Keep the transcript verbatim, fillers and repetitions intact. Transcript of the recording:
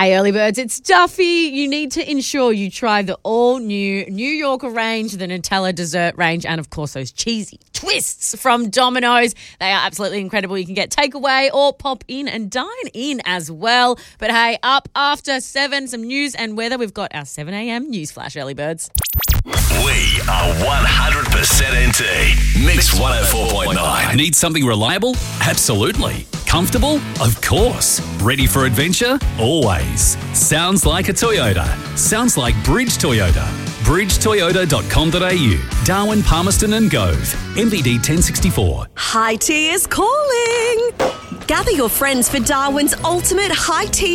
Hey, early birds, it's Duffy. You need to ensure you try the all-new New Yorker range, the Nutella dessert range, and, of course, those cheesy twists from Domino's. They are absolutely incredible. You can get takeaway or pop in and dine in as well. But, hey, up after seven, some news and weather. We've got our seven a.m. news flash, early birds. We are one hundred percent N T. Mix one oh four point nine. Need something reliable? Absolutely. Comfortable? Of course. Ready for adventure? Always. Sounds like a Toyota. Sounds like Bridge Toyota. bridge toyota dot com dot a u. Darwin, Palmerston and Gove. M V D ten sixty-four. High tea is calling. Gather your friends for Darwin's ultimate high tea